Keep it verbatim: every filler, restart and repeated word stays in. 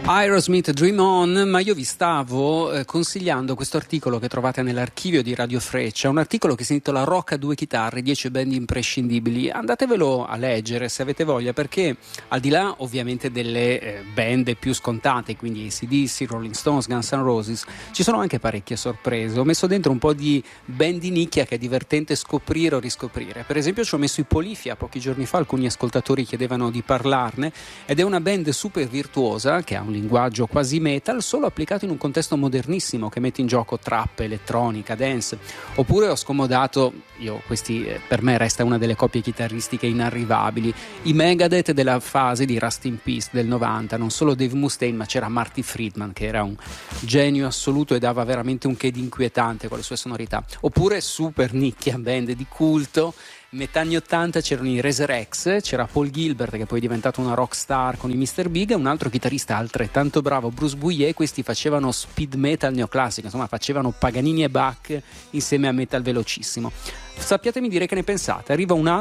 Aerosmith, Dream On, ma io vi stavo eh, consigliando questo articolo che trovate nell'archivio di Radio Freccia, un articolo che si intitola Rock a due chitarre, dieci band imprescindibili. Andatevelo a leggere se avete voglia, perché al di là ovviamente delle eh, band più scontate, quindi A C D C, Rolling Stones, Guns N' Roses, ci sono anche parecchie sorprese. Ho messo dentro un po' di band di nicchia che è divertente scoprire o riscoprire. Per esempio ci ho messo i Polifia pochi giorni fa, alcuni ascoltatori chiedevano di parlarne, ed è una band super virtuosa che ha un linguaggio quasi metal, solo applicato in un contesto modernissimo che mette in gioco trap, elettronica, dance. Oppure ho scomodato, io questi eh, per me resta una delle coppie chitarristiche inarrivabili, i Megadeth della fase di Rust in Peace del novanta, non solo Dave Mustaine ma c'era Marty Friedman che era un genio assoluto e dava veramente un che di inquietante con le sue sonorità. Oppure super nicchia, band di culto. Metà anni ottanta c'erano i Razor X, c'era Paul Gilbert che poi è diventato una rock star con i mister Big, e un altro chitarrista altrettanto bravo, Bruce Bouillet. Questi facevano speed metal neoclassico, insomma facevano Paganini e Bach insieme a metal velocissimo. Sappiatemi dire che ne pensate. Arriva un altro